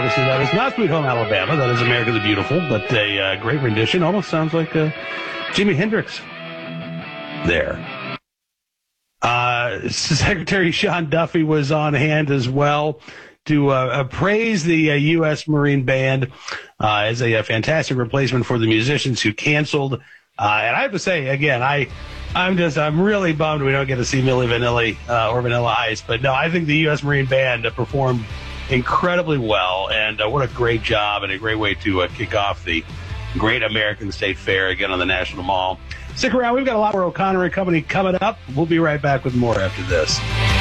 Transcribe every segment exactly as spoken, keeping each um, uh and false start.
obviously that is not Sweet Home Alabama. That is America the Beautiful, but a uh, great rendition. Almost sounds like uh, Jimi Hendrix there. Uh, Secretary Sean Duffy was on hand as well to uh, praise the uh, U S Marine Band uh, as a, a fantastic replacement for the musicians who canceled. Uh, and I have to say, again, I, I'm just, I'm really bummed we don't get to see Milli Vanilli uh, or Vanilla Ice. But no, I think the U S Marine Band uh, performed incredibly well, and uh, what a great job and a great way to uh, kick off the Great American State Fair again on the National Mall. Stick around. We've got a lot more O'Connor and Company coming up. We'll be right back with more after this.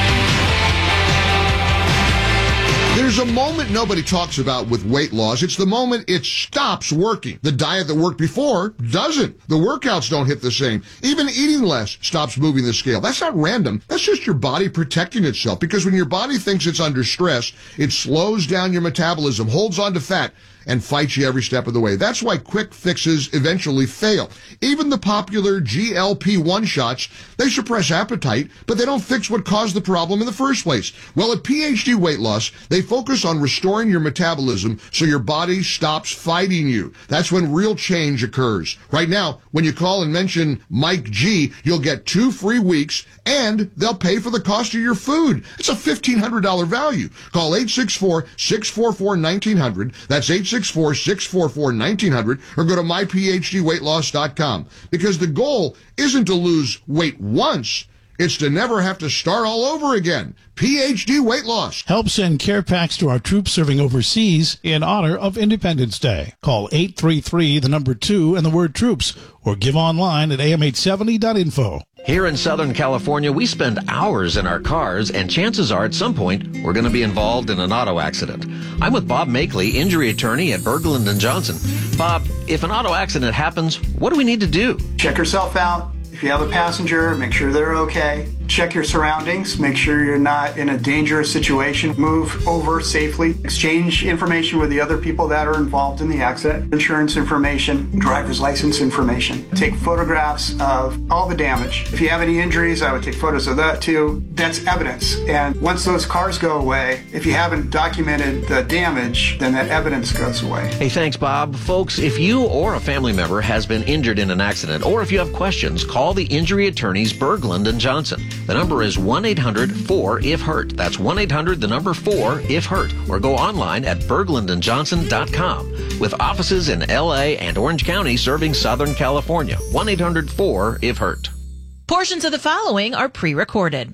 There's a moment nobody talks about with weight loss. It's the moment it stops working. The diet that worked before doesn't. The workouts don't hit the same. Even eating less stops moving the scale. That's not random. That's just your body protecting itself. Because when your body thinks it's under stress, it slows down your metabolism, holds on to fat, and fights you every step of the way. That's why quick fixes eventually fail. Even the popular G L P one shots, they suppress appetite, but they don't fix what caused the problem in the first place. Well, at P H D Weight Loss, they focus on restoring your metabolism so your body stops fighting you. That's when real change occurs. Right now, when you call and mention Mike G, you'll get two free weeks, and they'll pay for the cost of your food. It's a fifteen hundred dollars value. Call eight six four, six four four, one nine zero zero. That's eight six four, six four four, one nine zero zero, or go to my p h d weight loss dot com. Because the goal isn't to lose weight once, it's to never have to start all over again. P H D Weight Loss. Help send care packs to our troops serving overseas in honor of Independence Day. Call eight three three, the number two, and the word troops, or give online at a m eight seventy dot info. Here in Southern California, we spend hours in our cars, and chances are at some point we're going to be involved in an auto accident. I'm with Bob Makeley, injury attorney at Berglund and Johnson. Bob, if an auto accident happens, what do we need to do? Check yourself out. If you have a passenger, make sure they're okay. Check your surroundings. Make sure you're not in a dangerous situation. Move over safely. Exchange information with the other people that are involved in the accident. Insurance information, driver's license information. Take photographs of all the damage. If you have any injuries, I would take photos of that too. That's evidence. And once those cars go away, if you haven't documented the damage, then that evidence goes away. Hey, thanks, Bob. Folks, if you or a family member has been injured in an accident, or if you have questions, call the injury attorneys Berglund and Johnson. The number is one eight hundred four if hurt. That's one eight hundred, the number four if hurt. Or go online at berglund and johnson dot com. With offices in L A and Orange County serving Southern California. one eight hundred four if hurt. Portions of the following are pre-recorded.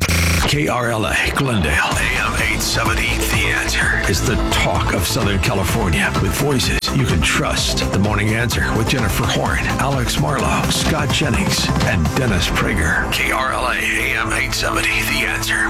K R L A, Glendale, A M eight seventy, The Answer is the talk of Southern California with voices you can trust. The Morning Answer with Jennifer Horn, Alex Marlowe, Scott Jennings, and Dennis Prager. K R L A, A M eight seventy, The Answer.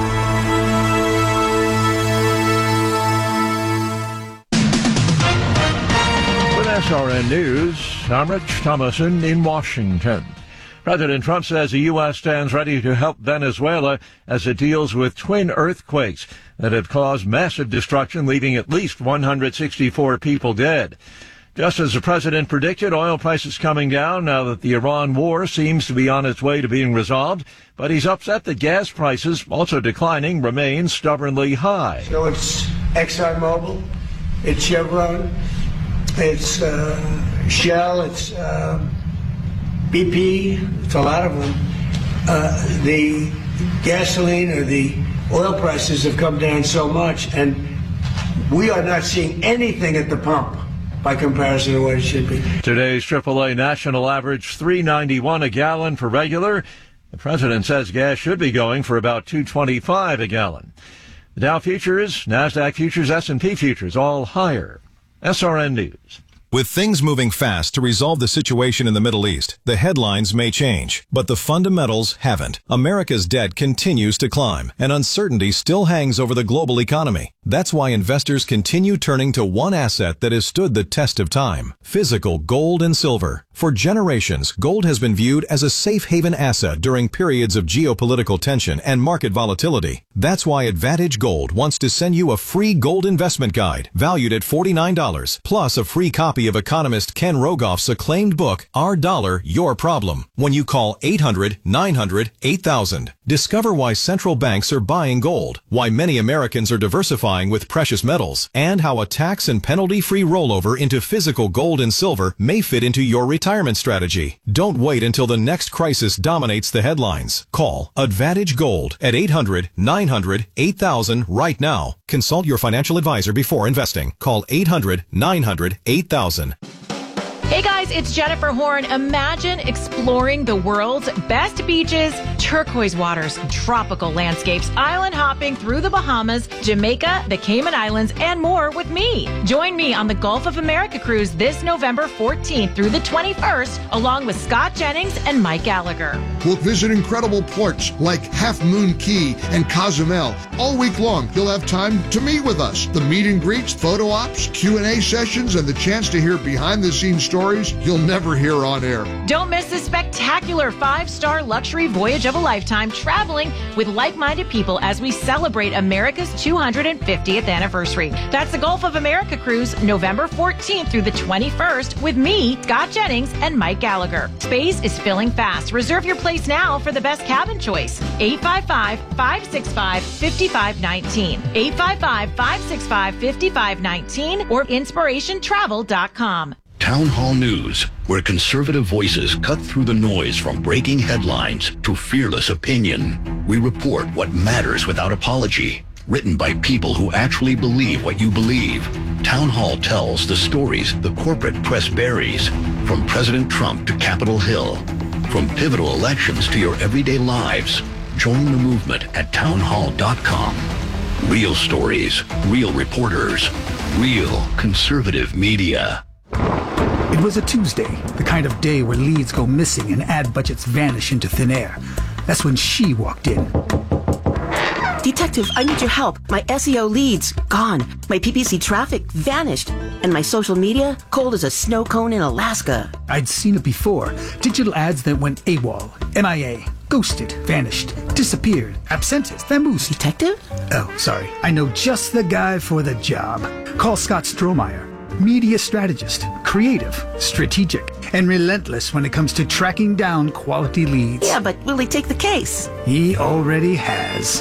With S R N News, I'm Rich Thomason in Washington. President Trump says the U S stands ready to help Venezuela as it deals with twin earthquakes that have caused massive destruction, leaving at least one hundred sixty-four people dead. Just as the president predicted, oil prices coming down now that the Iran war seems to be on its way to being resolved, but he's upset that gas prices, also declining, remain stubbornly high. So it's ExxonMobil, it's Chevron, it's uh, Shell, it's uh, B P, it's a lot of them. Uh, the gasoline or the oil prices have come down so much, and we are not seeing anything at the pump by comparison to what it should be. Today's triple A national average three ninety-one a gallon for regular. The president says gas should be going for about two twenty-five a gallon. The Dow futures, NASDAQ futures, S and P futures all higher. S R N News. With things moving fast to resolve the situation in the Middle East, the headlines may change, but the fundamentals haven't. America's debt continues to climb, and uncertainty still hangs over the global economy. That's why investors continue turning to one asset that has stood the test of time: physical gold and silver. For generations, gold has been viewed as a safe haven asset during periods of geopolitical tension and market volatility. That's why Advantage Gold wants to send you a free gold investment guide valued at forty-nine dollars, plus a free copy of economist Ken Rogoff's acclaimed book, Our Dollar, Your Problem, when you call eight hundred, nine hundred, eight thousand. Discover why central banks are buying gold, why many Americans are diversifying with precious metals, and how a tax and penalty-free rollover into physical gold and silver may fit into your retirement strategy. Don't wait until the next crisis dominates the headlines. Call Advantage Gold at eight hundred, nine hundred, eight thousand right now. Consult your financial advisor before investing. Call eight hundred, nine hundred, eight thousand. Hey guys, it's Jennifer Horn. Imagine exploring the world's best beaches, turquoise waters, tropical landscapes, island hopping through the Bahamas, Jamaica, the Cayman Islands, and more with me. Join me on the Gulf of America cruise this November fourteenth through the twenty-first, along with Scott Jennings and Mike Gallagher. We'll visit incredible ports like Half Moon Key and Cozumel. All week long, you'll have time to meet with us. The meet and greets, photo ops, Q and A sessions, and the chance to hear behind-the-scenes stories you'll never hear on air. Don't miss this spectacular five-star luxury voyage of a lifetime, traveling with like-minded people as we celebrate America's two hundred fiftieth anniversary. That's the Gulf of America cruise, November fourteenth through the twenty-first, with me, Scott Jennings, and Mike Gallagher. Space is filling fast. Reserve your place now for the best cabin choice. eight five five, five six five, five five one nine. eight five five, five six five, five five one nine or inspiration travel dot com. Town Hall News, where conservative voices cut through the noise from breaking headlines to fearless opinion. We report what matters without apology. Written by people who actually believe what you believe. Town Hall tells the stories the corporate press buries. From President Trump to Capitol Hill. From pivotal elections to your everyday lives. Join the movement at town hall dot com. Real stories, real reporters, real conservative media. It was a Tuesday, the kind of day where leads go missing and ad budgets vanish into thin air. That's when she walked in. Detective, I need your help. My S E O leads, gone. My P P C traffic, vanished. And my social media, cold as a snow cone in Alaska. I'd seen it before. Digital ads that went AWOL, M I A, ghosted, vanished, disappeared, absentis, vamoosed. Detective? Oh, sorry. I know just the guy for the job. Call Scott Strohmeyer. Media strategist, creative, strategic, and relentless when it comes to tracking down quality leads. Yeah, but will he take the case? He already has.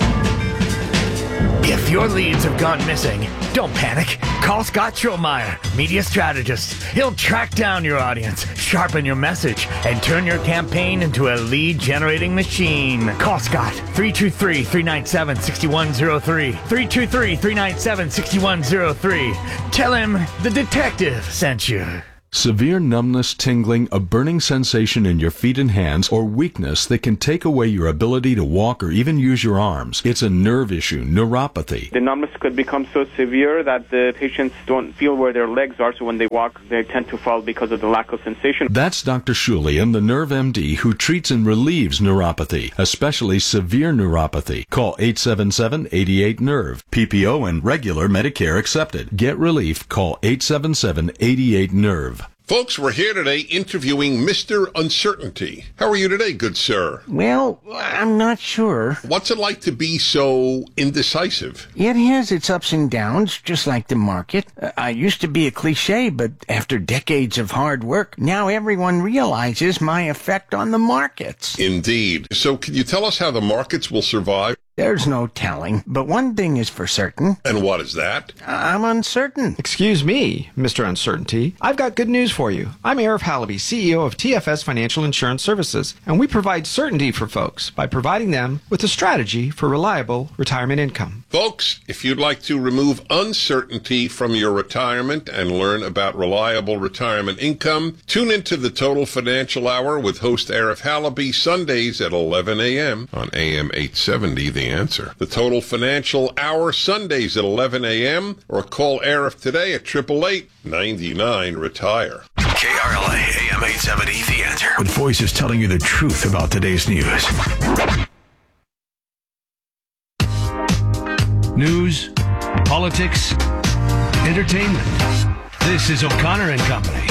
If your leads have gone missing, don't panic. Call Scott Strohmeyer, media strategist. He'll track down your audience, sharpen your message, and turn your campaign into a lead-generating machine. Call Scott, three two three, three nine seven, six one zero three, three two three, three nine seven, six one zero three. Tell him the detective sent you. Severe numbness, tingling, a burning sensation in your feet and hands, or weakness that can take away your ability to walk or even use your arms. It's a nerve issue, neuropathy. The numbness could become so severe that the patients don't feel where their legs are, so when they walk, they tend to fall because of the lack of sensation. That's Doctor Shulian, the Nerve M D, who treats and relieves neuropathy, especially severe neuropathy. Call eight seven seven, eight eight, nerve. P P O and regular Medicare accepted. Get relief. Call eight seven seven, eight eight, nerve. Folks, we're here today interviewing Mister Uncertainty. How are you today, good sir? Well, I'm not sure. What's it like to be so indecisive? It has its ups and downs, just like the market. Uh, I used to be a cliche, but after decades of hard work, now everyone realizes my effect on the markets. Indeed. So can you tell us how the markets will survive? There's no telling, but one thing is for certain. And what is that? I'm uncertain. Excuse me, Mister Uncertainty. I've got good news for you. I'm Arif Halaby, C E O of T F S Financial Insurance Services, and we provide certainty for folks by providing them with a strategy for reliable retirement income. Folks, if you'd like to remove uncertainty from your retirement and learn about reliable retirement income, tune into the Total Financial Hour with host Arif Halaby Sundays at eleven a.m. on A M eight seventy, The Answer. The Total Financial Hour Sundays at eleven a.m. or call Arif today at eight eight eight, nine nine, retire. K R L A A M eight seventy, The Answer. With voices telling you the truth about today's news. News, politics, entertainment. This is O'Connor and Company.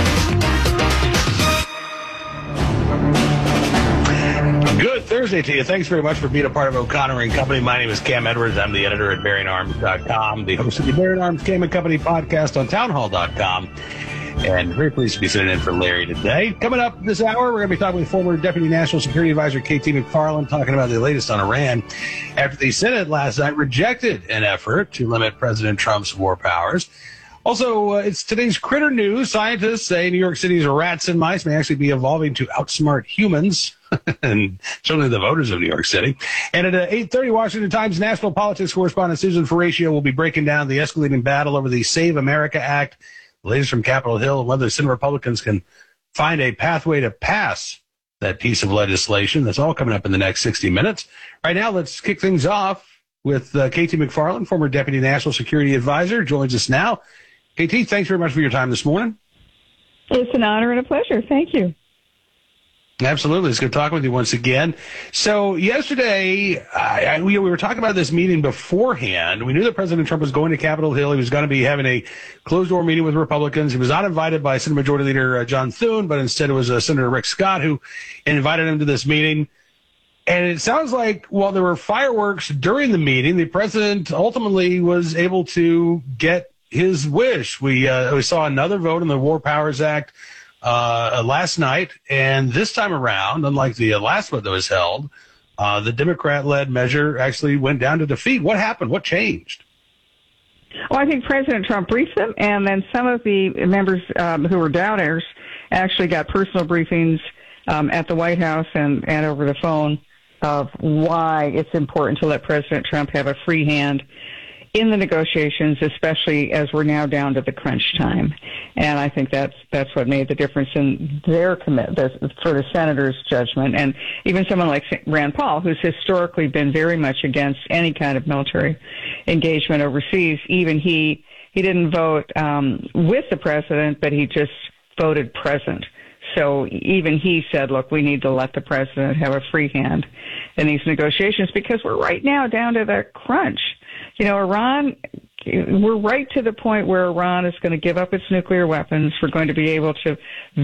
Good Thursday to you. Thanks very much for being a part of O'Connor and Company. My name is Cam Edwards. I'm the editor at Bearing Arms dot com, the host of the Bearing Arms Cam and Company podcast on town hall dot com. And very pleased to be sitting in for Larry today. Coming up this hour, we're going to be talking with former Deputy National Security Advisor K T McFarland, talking about the latest on Iran after the Senate last night rejected an effort to limit President Trump's war powers. Also, uh, it's today's critter news. Scientists say New York City's rats and mice may actually be evolving to outsmart humans, and certainly the voters of New York City. And at uh, eight thirty, Washington Times national politics correspondent Susan Ferraccio will be breaking down the escalating battle over the Save America Act, the latest from Capitol Hill, and whether Senate Republicans can find a pathway to pass that piece of legislation. That's all coming up in the next sixty minutes. Right now, let's kick things off with uh, K T McFarland, former Deputy National Security Advisor, joins us now. K T, thanks very much for your time this morning. It's an honor and a pleasure. Thank you. Absolutely. It's good talking with you once again. So yesterday, I, I, we, we were talking about this meeting beforehand. We knew that President Trump was going to Capitol Hill. He was going to be having a closed-door meeting with Republicans. He was not invited by Senate Majority Leader uh, John Thune, but instead it was uh, Senator Rick Scott who invited him to this meeting. And it sounds like while there were fireworks during the meeting, the president ultimately was able to get his wish. We uh, we saw another vote on the War Powers Act uh, last night, and this time around, unlike the uh, last vote that was held, uh, the Democrat-led measure actually went down to defeat. What happened? What changed? Well, I think President Trump briefed them, and then some of the members um, who were doubters actually got personal briefings um, at the White House and, and over the phone of why it's important to let President Trump have a free hand in the negotiations, especially as we're now down to the crunch time. And I think that's that's what made the difference in their commit for the senators' judgment. And even someone like Rand Paul, who's historically been very much against any kind of military engagement overseas, even he he didn't vote um, with the president, but he just voted present. So even he said, look, we need to let the president have a free hand in these negotiations because we're right now down to the crunch. You know, Iran, we're right to the point where Iran is going to give up its nuclear weapons. We're going to be able to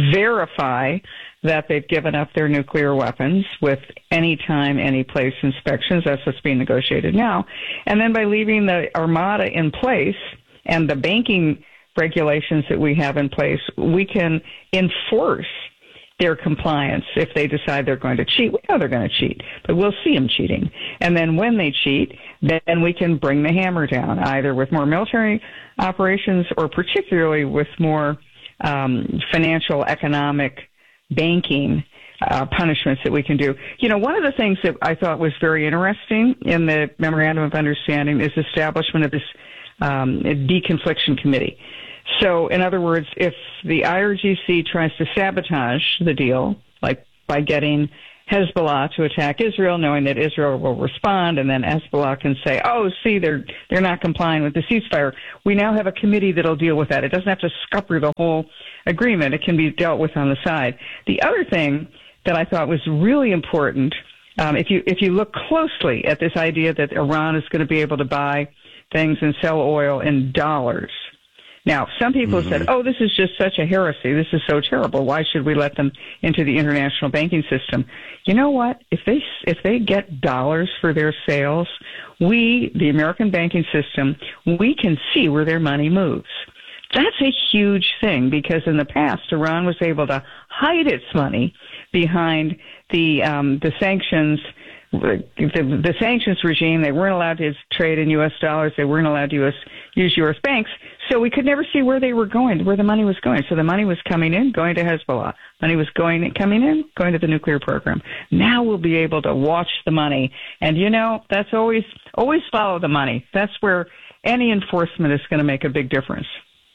verify that they've given up their nuclear weapons with anytime, any place inspections. That's what's being negotiated now. And then by leaving the Armada in place and the banking regulations that we have in place, we can enforce their compliance if they decide they're going to cheat. We know they're going to cheat, but we'll see them cheating. And then when they cheat, then we can bring the hammer down, either with more military operations or particularly with more um, financial, economic, banking uh, punishments that we can do. You know, one of the things that I thought was very interesting in the Memorandum of Understanding is establishment of this um, deconfliction committee. So, in other words, if the I R G C tries to sabotage the deal, like by getting Hezbollah to attack Israel, knowing that Israel will respond, and then Hezbollah can say, oh, see, they're they're not complying with the ceasefire, we now have a committee that'll deal with that. It doesn't have to scupper the whole agreement. It can be dealt with on the side. The other thing that I thought was really important, um, if you if you look closely at this idea that Iran is going to be able to buy things and sell oil in dollars. Now, some people mm-hmm. said, oh, this is just such a heresy. This is so terrible. Why should we let them into the international banking system? You know what? If they if they get dollars for their sales, we, the American banking system, we can see where their money moves. That's a huge thing because in the past, Iran was able to hide its money behind the um, the sanctions The, the sanctions regime. They weren't allowed to trade in U S dollars. They weren't allowed to U S, use U S banks. So we could never see where they were going, where the money was going. So the money was coming in, going to Hezbollah. Money was going, coming in, going to the nuclear program. Now we'll be able to watch the money. And, you know, that's always, always follow the money. That's where any enforcement is going to make a big difference.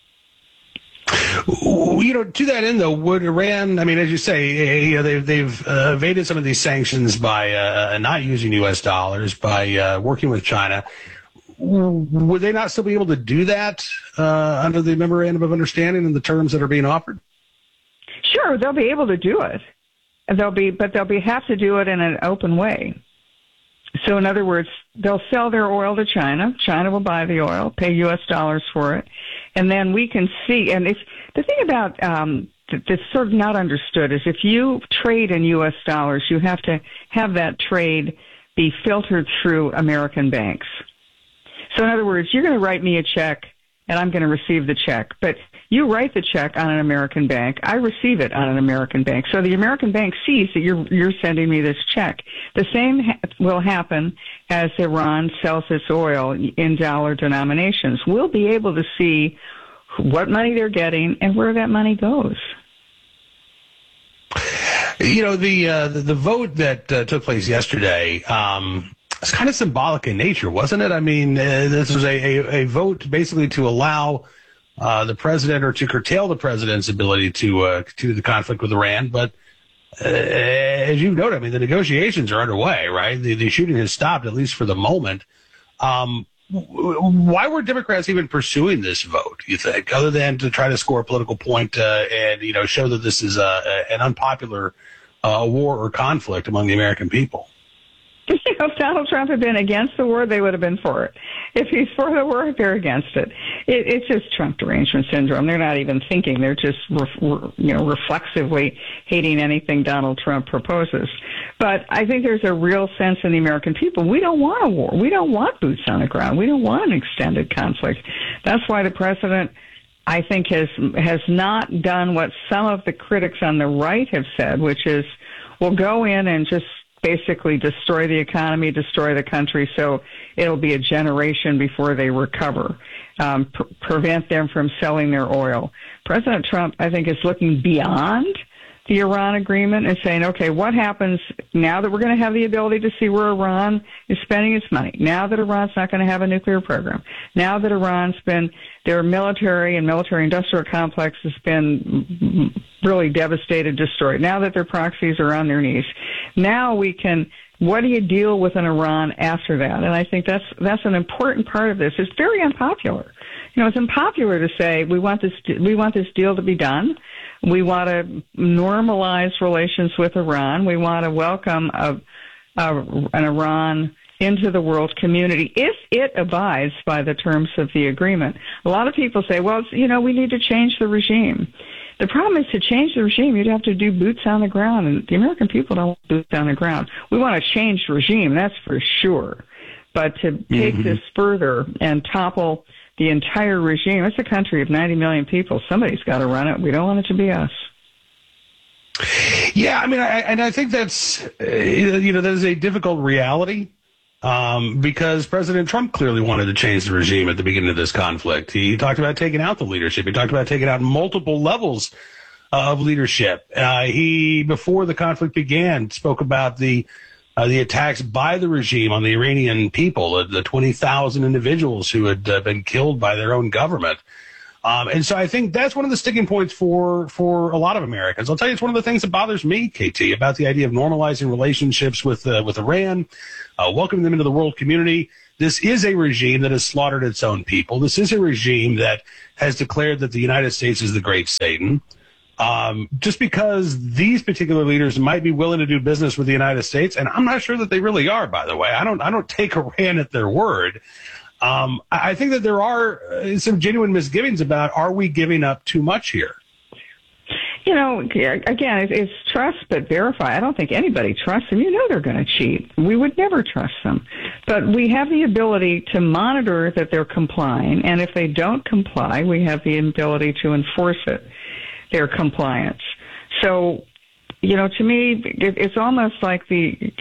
You know, to that end, though, would Iran, I mean, as you say, you know, they've, they've uh, evaded some of these sanctions by uh, not using U S dollars, by uh, working with China. Would they not still be able to do that uh, under the Memorandum of Understanding and the terms that are being offered? Sure, they'll be able to do it. They'll be, but they'll be have to do it in an open way. So, in other words, they'll sell their oil to China. China will buy the oil, pay U S dollars for it, and then we can see. And if the thing about um, that's sort of not understood is if you trade in U S dollars, you have to have that trade be filtered through American banks. So, in other words, you're going to write me a check, and I'm going to receive the check, but You write the check on an American bank. I receive it on an American bank. So the American bank sees that you're you're sending me this check. The same ha- will happen as Iran sells its oil in dollar denominations. We'll be able to see what money they're getting and where that money goes. You know, the uh, the, the vote that uh, took place yesterday, um, it's kind of symbolic in nature, wasn't it? I mean, uh, this was a, a, a vote basically to allow uh, the president or to curtail the president's ability to uh, continue the conflict with Iran. But uh, as you've noted, I mean, the negotiations are underway, right? The, the shooting has stopped, at least for the moment. Um, why were Democrats even pursuing this vote, you think, other than to try to score a political point uh, and, you know, show that this is uh, an unpopular uh, war or conflict among the American people? You know, if Donald Trump had been against the war, they would have been for it. If he's for the war, they're against it. it it's just Trump derangement syndrome. They're not even thinking. They're just, ref, you know, reflexively hating anything Donald Trump proposes. But I think there's a real sense in the American people. We don't want a war. We don't want boots on the ground. We don't want an extended conflict. That's why the president, I think, has has not done what some of the critics on the right have said, which is, we'll go in and just basically destroy the economy, destroy the country, so it'll be a generation before they recover, um, pr- prevent them from selling their oil. President Trump, I think, is looking beyond the Iran agreement and saying, okay, what happens now that we're going to have the ability to see where Iran is spending its money, now that Iran's not going to have a nuclear program, now that Iran's been, their military and military-industrial complex has been really devastated, destroyed, now that their proxies are on their knees. Now we can, what do you deal with in Iran after that? And I think that's that's an important part of this. It's very unpopular. You know, it's unpopular to say we want this we want this deal to be done. We want to normalize relations with Iran. We want to welcome a, a, an Iran into the world community if it abides by the terms of the agreement. A lot of people say, well, you know, we need to change the regime. The problem is, to change the regime, you'd have to do boots on the ground, and the American people don't want boots on the ground. We want a changed regime, that's for sure. But to take mm-hmm. this further and topple the entire regime, it's a country of ninety million people. Somebody's got to run it. We don't want it to be us. Yeah, I mean, I, and I think that's, uh, you know, that is a difficult reality. Um, because President Trump clearly wanted to change the regime at the beginning of this conflict. He talked about taking out the leadership. He talked about taking out multiple levels uh, of leadership. Uh, he, before the conflict began, spoke about the uh, the attacks by the regime on the Iranian people, uh, the twenty thousand individuals who had uh, been killed by their own government. Um, and so I think that's one of the sticking points for, for a lot of Americans. I'll tell you, it's one of the things that bothers me, K T, about the idea of normalizing relationships with uh, with Iran, uh, welcoming them into the world community. This is a regime that has slaughtered its own people. This is a regime that has declared that the United States is the great Satan. Um, just because these particular leaders might be willing to do business with the United States, and I'm not sure that they really are, by the way. I don't I don't take Iran at their word. Um, I think that there are some genuine misgivings about, are we giving up too much here? You know, again, it's trust but verify. I don't think anybody trusts them. You know they're going to cheat. We would never trust them. But we have the ability to monitor that they're complying, and if they don't comply, we have the ability to enforce it, their compliance. So, you know, to me, it's almost like the,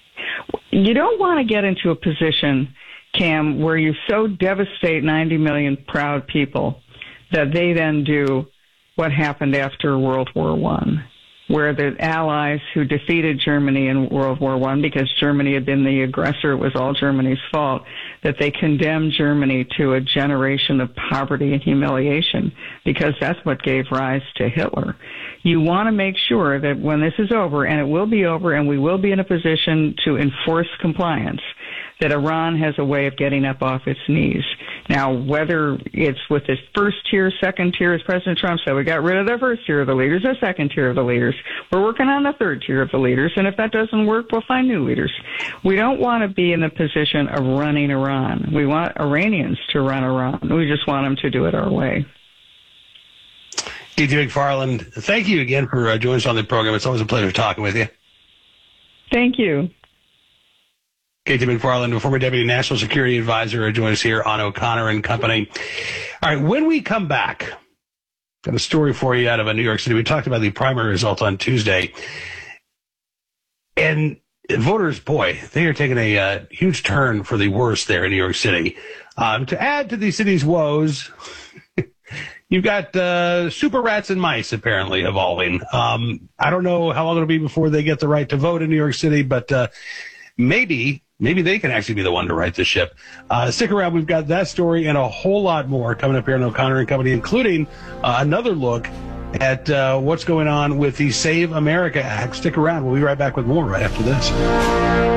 you don't want to get into a position, Cam, where you so devastate ninety million proud people that they then do what happened after World War One, where the Allies who defeated Germany in World War One, because Germany had been the aggressor, it was all Germany's fault, that they condemned Germany to a generation of poverty and humiliation, because that's what gave rise to Hitler. You want to make sure that when this is over, and it will be over, and we will be in a position to enforce compliance, that Iran has a way of getting up off its knees. Now, whether it's with this first tier, second tier, as President Trump said, we got rid of the first tier of the leaders, the second tier of the leaders. We're working on the third tier of the leaders, and if that doesn't work, we'll find new leaders. We don't want to be in the position of running Iran. We want Iranians to run Iran. We just want them to do it our way. K T McFarland, thank you again for uh, joining us on the program. It's always a pleasure talking with you. Thank you. K T McFarland, a former Deputy National Security Advisor, joins us here on O'Connor and Company. All right, when we come back, Got a story for you out of New York City. We talked about the primary result on Tuesday. And voters, boy, they are taking a uh, huge turn for the worse there in New York City. Um, to add to the city's woes, you've got uh, super rats and mice apparently evolving. Um, I don't know how long it'll be before they get the right to vote in New York City, but uh, maybe maybe they can actually be the one to right the ship. Uh, stick around. We've got that story and a whole lot more coming up here on O'Connor and Company, including uh, another look at uh, what's going on with the Save America Act. Stick around. We'll be right back with more right after this.